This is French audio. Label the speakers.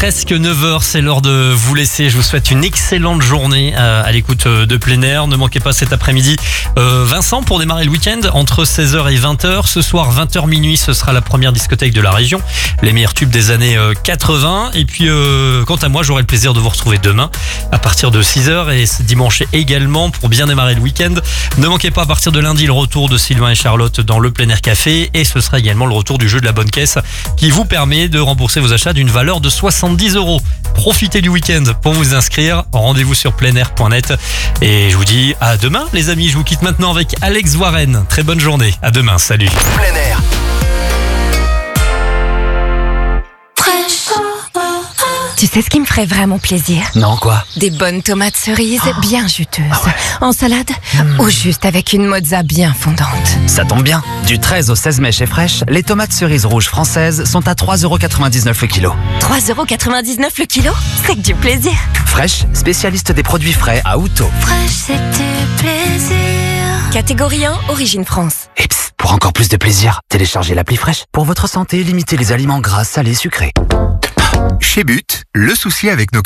Speaker 1: presque 9h, c'est l'heure de vous laisser. Je vous souhaite une excellente journée à l'écoute de plein air. Ne manquez pas cet après-midi Vincent pour démarrer le week-end entre 16h et 20h. Ce soir 20h minuit, ce sera la première discothèque de la région. Les meilleurs tubes des années 80. Et puis quant à moi, j'aurai le plaisir de vous retrouver demain à partir de 6h et ce dimanche également pour bien démarrer le week-end. Ne manquez pas à partir de lundi le retour de Sylvain et Charlotte dans le plein air café et ce sera également le retour du jeu de la bonne caisse qui vous permet de rembourser vos achats d'une valeur de 70 €. Profitez du week-end pour vous inscrire. Rendez-vous sur pleinair.net et je vous dis à demain les amis. Je vous quitte maintenant avec Alex Warren. Très bonne journée. À demain. Salut.
Speaker 2: Plein air.
Speaker 3: Tu sais ce qui me ferait vraiment plaisir?
Speaker 2: Non, quoi?
Speaker 3: Des bonnes tomates cerises bien juteuses.
Speaker 2: Ah ouais.
Speaker 3: En salade ou juste avec une mozza bien fondante.
Speaker 2: Ça tombe bien. Du 13 au 16 mai chez Fresh, les tomates cerises rouges françaises sont à 3,99 € le kilo.
Speaker 3: 3,99 € le kilo? C'est que du plaisir.
Speaker 2: Fresh, spécialiste des produits frais à Houtot.
Speaker 3: Fresh, c'est du plaisir. Catégorie 1, origine France.
Speaker 2: Et psst, pour encore plus de plaisir, téléchargez l'appli Fresh. Pour votre santé, limitez les aliments gras, salés, sucrés.
Speaker 4: Chez But, le souci avec nos